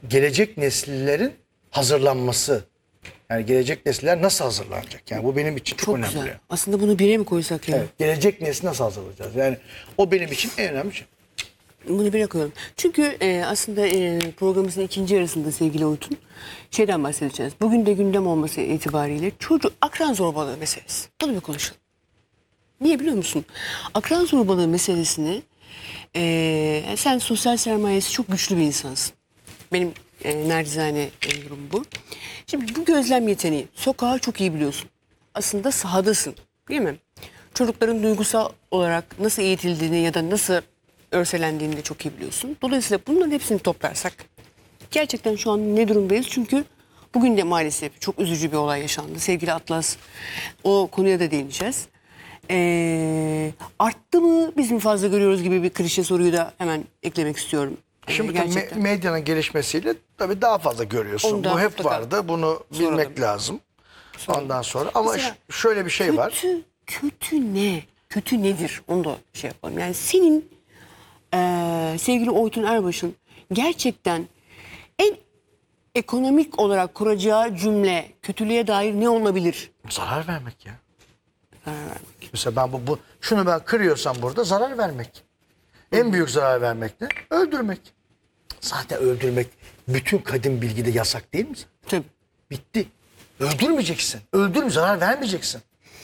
gelecek nesillerin hazırlanması. Yani gelecek nesiller nasıl hazırlanacak? Yani bu benim için çok önemli. Güzel. Aslında bunu bire mi koysak ya? Evet, gelecek nesli nasıl hazırlayacağız? Yani o benim için en önemli şey. Bunu bire koyalım. Çünkü aslında programımızın ikinci yarısında sevgili Oytun şeyden bahsedeceğiz. Bugün de gündem olması itibariyle çocuk akran zorbalığı meselesi. Bunu bir konuşalım. Niye biliyor musun? Akran zorbalığı meselesini sen sosyal sermayesi çok güçlü bir insansın. Benim nacizane durum bu. Şimdi bu gözlem yeteneği, sokağı çok iyi biliyorsun. Aslında sahadasın, değil mi? Çocukların duygusal olarak nasıl eğitildiğini ya da nasıl örselendiğini de çok iyi biliyorsun. Dolayısıyla bunların hepsini toplarsak gerçekten şu an ne durumdayız? Çünkü bugün de maalesef çok üzücü bir olay yaşandı. Sevgili Atlas, o konuya da değineceğiz. Arttı mı, biz mi fazla görüyoruz gibi bir klişe soruyu da hemen eklemek istiyorum. Şimdi tabii medyanın gelişmesiyle tabii daha fazla görüyorsun. Ondan Bu hep mutlaka vardı. Bunu bilmek lazım. Ondan sonra ama Mesela şöyle bir şey var. Kötü ne? Kötü nedir? Onu da şey yapalım. Yani senin sevgili Oytun Erbaş'ın gerçekten en ekonomik olarak kuracağı cümle kötülüğe dair ne olabilir? Zarar vermek ya. Zarar vermek. Mesela ben şunu ben kırıyorsam burada zarar vermek. En büyük zarar vermek ne? Öldürmek. Zaten öldürmek bütün kadim bilgide yasak değil mi? Tabii. Bitti. Öldürmeyeceksin. Zarar vermeyeceksin.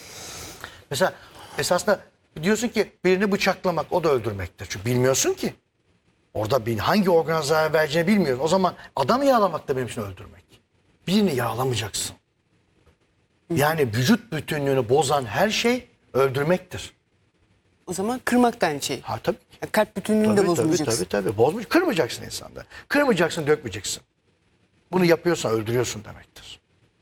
Mesela esasında diyorsun ki birini bıçaklamak o da öldürmektir. Çünkü bilmiyorsun ki. Orada hangi organa zarar vereceğini bilmiyorsun. O zaman adam yağlamak da benim için öldürmek. Birini yağlamayacaksın. Yani vücut bütünlüğünü bozan her şey öldürmektir. O zaman kırmak da aynı şey. Ha tabii. Yani kalp bütünlüğünü de bozmayacaksın. Tabii. Bozmuş. Kırmayacaksın insanda. Kırmayacaksın, dökmeyeceksin. Bunu yapıyorsan öldürüyorsun demektir.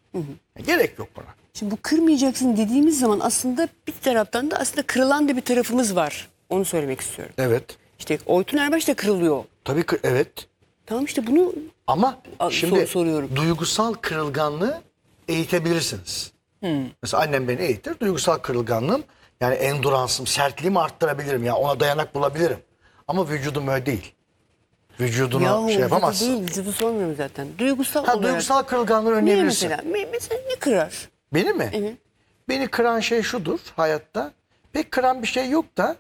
Gerek yok buna. Şimdi bu kırmayacaksın dediğimiz zaman aslında bir taraftan da aslında kırılan da bir tarafımız var. Onu söylemek istiyorum. Evet. İşte Oytun Erbaş da kırılıyor. Tabii evet. Tamam işte bunu Ama şimdi soruyorum. duygusal kırılganlığı eğitebilirsiniz. Mesela annem beni eğitir. Duygusal kırılganlığım yani enduransım, sertliğimi arttırabilirim. Ya ona dayanak bulabilirim. Ama vücudum öyle değil. Vücudunu şey yapamazsın. Değil, vücudu sormuyorum zaten. Duygusal olarak. Duygusal kırılganlığı Ne önleyebilirsin. mesela ne kırar? Beni mi? Evet. Beni kıran şey şudur hayatta. Pek kıran bir şey yok da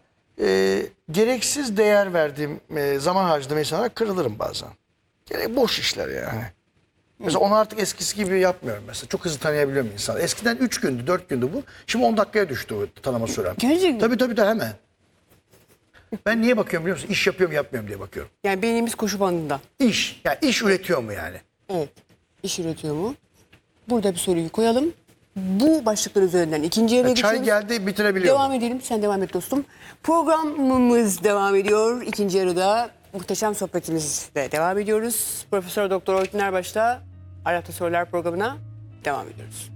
gereksiz değer verdiğim, zaman harcadığım insanlara kırılırım bazen. Boş işler yani. Mesela onu artık eskisi gibi yapmıyorum mesela. Çok hızlı tanıyabiliyorum insanı. Eskiden 3 gündü, 4 gündü bu. Şimdi 10 dakikaya düştü o tanıma sürem. Gerçekten. Tabii hemen. Ben niye bakıyorum biliyor musun? İş yapıyor mu yapmıyor mu diye bakıyorum. Yani beynimiz koşu bandında. İş. Yani iş üretiyor mu yani? Evet. İş üretiyor mu? Burada bir soruyu koyalım. Bu başlıklar üzerinden ikinci yarıya Çay geçiyoruz. geldi bitirebiliyorum. Devam edelim. Sen devam et dostum. Programımız devam ediyor. İkinci yarıda muhteşem sohbetimizle devam ediyoruz. Profesör Doktor Oytun Erbaş'la Arafta Sorular programına devam ediyoruz.